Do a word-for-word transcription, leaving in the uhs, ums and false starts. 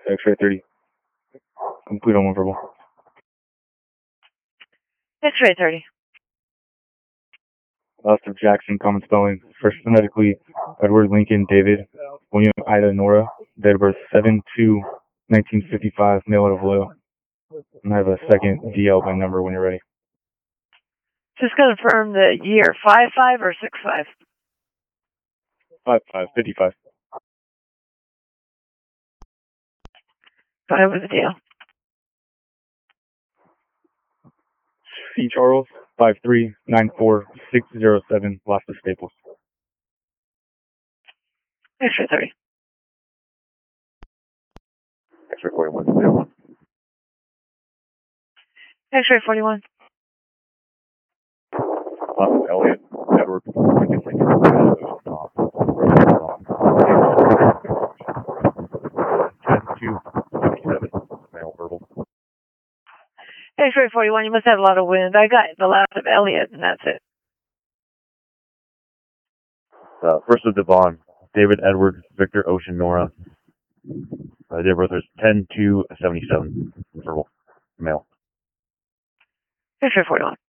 X-ray thirty. Complete on one verbal. X-ray thirty. Lost of Jackson, common spelling. First phonetically, Edward Lincoln David William Ida Nora. Date of birth seven two nineteen fifty-five, male out of Vallejo. And I have a second D L by number when you're ready. Just confirm the year. five five or six five? five five, fifty-five. Five was the deal. C. Charles, five three nine four six zero seven, lost to Staples. X-ray thirty. X-ray forty-one, zero. X-ray forty-one. Uh, Elliot, Edward, Lincoln, Lincoln, Tom. ten two seventy-seven, male verbal. X-ray forty-one, you must have a lot of wind. I got the last of Elliot, and that's it. Uh, first of Devon, David Edward Victor Ocean Nora. Uh, their birth is ten two seventy-seven, verbal, male. X-ray forty-one.